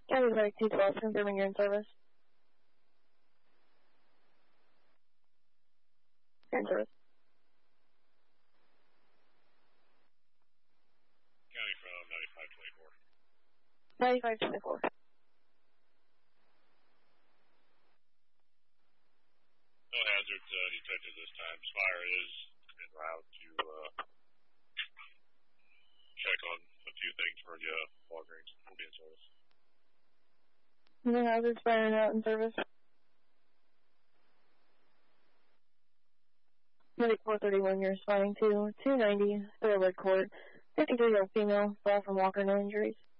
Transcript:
County Fire 212, confirming you're in service. You're in service. County from 9524. 9524. No hazards detected this time. Spire is en route to check on a few things for the Walgreens. We'll be in service. No hazards, firing out in service. Medic 431, you're responding to 290, Thoroughbred Court. 53-year-old female, fall from walker, no injuries.